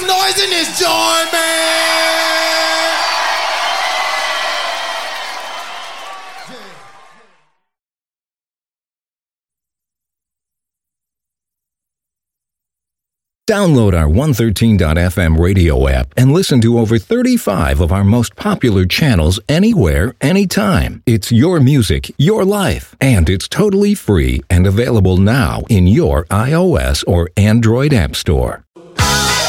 some noise in this joint, man! Download our 113.fm radio app and listen to over 35 of our most popular channels anywhere, anytime. It's your music, your life, and it's totally free and available now in your iOS or Android app store.